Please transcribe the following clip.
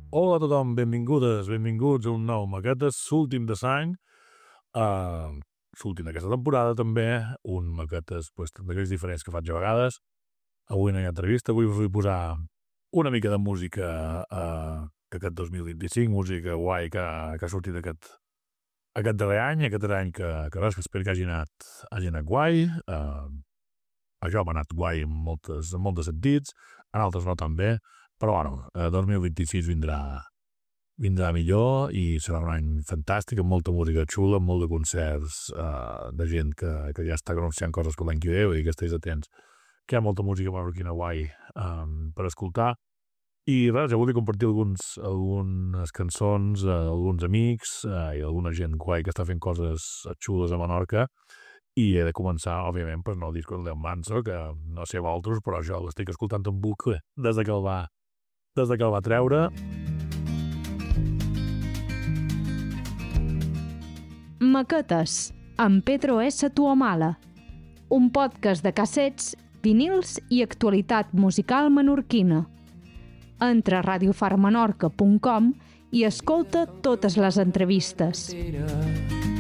Hola a tothom, benvingudes, benvinguts a un nou Maquetes, l'últim de l'any, l'últim d'aquesta temporada també, un Maquetes d'aquells diferents que faig a vegades. Avui no hi ha entrevista, avui us vull posar una mica de música d'aquest 2025, música guai que ha sortit aquest darrer any que res, que espero que hagi anat guai. A jo m'ha anat guai en molts sentits, en altres no tan bé, però bueno, 2026 vindrà millor i serà un any fantàstic, amb molta música xula, amb molt de concerts de gent que ja està anunciant coses per l'any que ve i que estiguis atents, que hi ha molta música menorquina guai per escoltar. I res, jo volia compartir algunes cançons, alguns amics i alguna gent guai que està fent coses xules a Menorca. I he de començar, òbviament, per el disco del Leon Manso, que no sé vosaltres, però jo l'estic escoltant en bucle des que el va treure. Maquetes, amb Pedro S. Tuamala, un podcast de cassets, vinils i actualitat musical menorquina. Entra a radiofarmenorca.com i escolta totes les entrevistes.